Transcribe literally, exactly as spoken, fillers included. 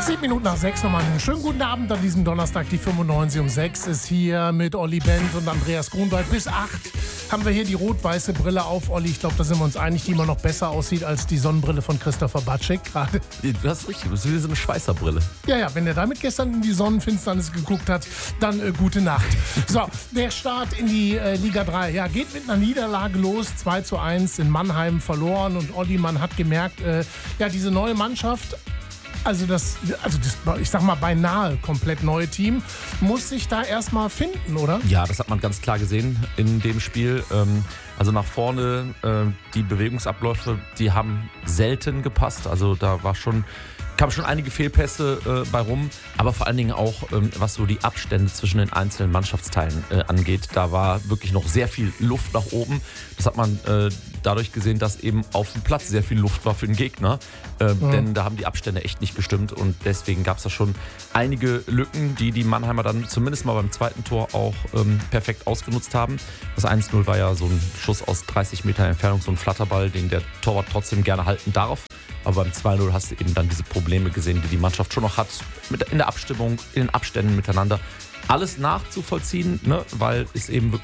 Sieben Minuten nach sechs nochmal einen schönen guten Abend an diesem Donnerstag. Die fünfundneunzig um sechs ist hier mit Olli Bent und Andreas Grunwald. Bis acht haben wir hier die rot-weiße Brille auf. Olli, ich glaube, da sind wir uns einig, die immer noch besser aussieht als die Sonnenbrille von Christopher Batschek gerade. Du hast richtig, das ist wie so eine Schweißerbrille. Ja, ja, wenn der damit gestern in die Sonnenfinsternis geguckt hat, dann äh, gute Nacht. So, der Start in die äh, Liga drei. Ja, geht mit einer Niederlage los. zwei zu eins in Mannheim verloren. Und Olli, man hat gemerkt, äh, ja, diese neue Mannschaft, also das, also das, ich sag mal, beinahe komplett neue Team, muss sich da erstmal finden, oder? Ja, das hat man ganz klar gesehen in dem Spiel. Ähm, also nach vorne, äh, die Bewegungsabläufe, die haben selten gepasst. Also da war schon, kamen schon einige Fehlpässe äh, bei rum. Aber vor allen Dingen auch, ähm, was so die Abstände zwischen den einzelnen Mannschaftsteilen äh, angeht. Da war wirklich noch sehr viel Luft nach oben. Das hat man äh, dadurch gesehen, dass eben auf dem Platz sehr viel Luft war für den Gegner. Äh, mhm. Denn da haben die Abstände echt nicht gestimmt. Und deswegen gab es da schon einige Lücken, die die Mannheimer dann zumindest mal beim zweiten Tor auch ähm, perfekt ausgenutzt haben. Das eins null war ja so ein Schuss aus dreißig Meter Entfernung, so ein Flatterball, den der Torwart trotzdem gerne halten darf. Aber beim zwei null hast du eben dann diese Probleme gesehen, die die Mannschaft schon noch hat, mit in der Abstimmung, in den Abständen miteinander. Alles nachzuvollziehen, ne, weil es eben wirklich